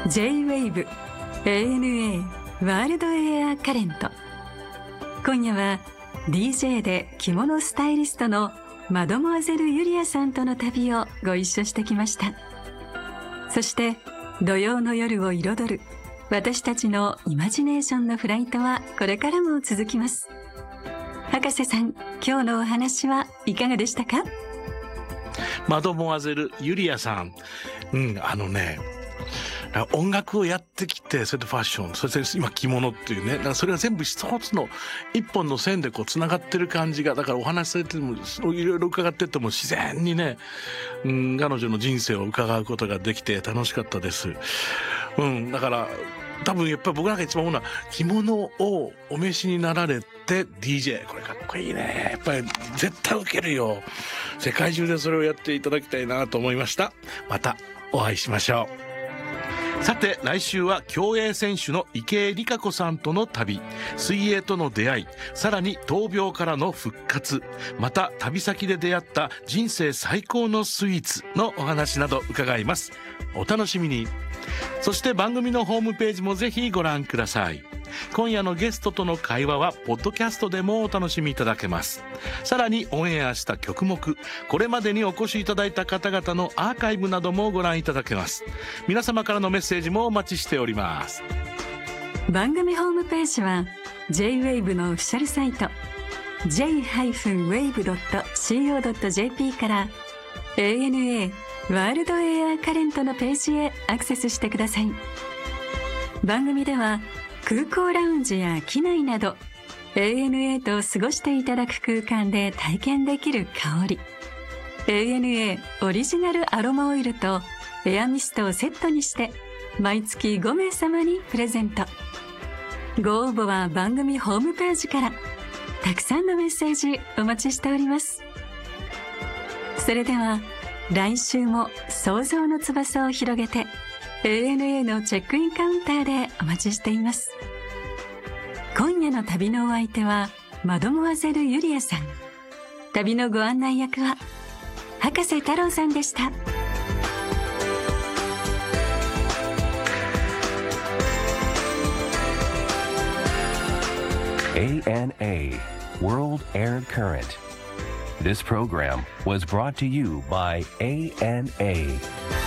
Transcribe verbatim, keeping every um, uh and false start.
J-ウェーブ エーエヌエー ワールドエアカレント。今夜は ディージェー で着物スタイリストのマドモアゼルユリアさんとの旅をご一緒してきました。そして土曜の夜を彩る私たちのイマジネーションのフライトはこれからも続きます。博士さん、今日のお話はいかがでしたか？ マドモアゼルユリアさん、うん、あのね、音楽をやってきて、それでファッション、そして今着物っていうね、だからそれが全部一つの一本の線でこうつながってる感じが、だからお話しされてもいろいろ伺ってても自然にね、うん、彼女の人生を伺うことができて楽しかったです。うん、だから多分やっぱり僕なんか一番思うのは、着物をお召しになられて ディージェー、これかっこいいね。やっぱり絶対受けるよ。世界中でそれをやっていただきたいなと思いました。またお会いしましょう。さて来週は競泳選手の池江璃花子さんとの旅、水泳との出会い、さらに闘病からの復活、また旅先で出会った人生最高のスイーツのお話など伺います。お楽しみに。そして番組のホームページもぜひご覧ください。今夜のゲストとの会話はポッドキャストでもお楽しみいただけます。さらにオンエアした曲目、これまでにお越しいただいた方々のアーカイブなどもご覧いただけます。皆様からのメッセージもお待ちしております。 番組ホームページは ジェイウェーブ のオフィシャルサイト ジェイウェーブドットシーオードットジェーピー から エーエヌエー ワールドエアカレントのページへアクセスしてください。番組では空港ラウンジや機内など エーエヌエー と過ごしていただく空間で体験できる香り、 エーエヌエー オリジナルアロマオイルとエアミストをセットにして毎月ごめいさまにプレゼント。ご応募は番組ホームページから。たくさんのメッセージお待ちしております。それでは来週も想像の翼を広げて エーエヌエー のチェックインカウンターでお待ちしています。今夜の旅のお相手はマドモアゼルユリアさん。旅のご案内役は博士太郎さんでした。 エーエヌエーWorld Air Current. This program was brought to you by エーエヌエー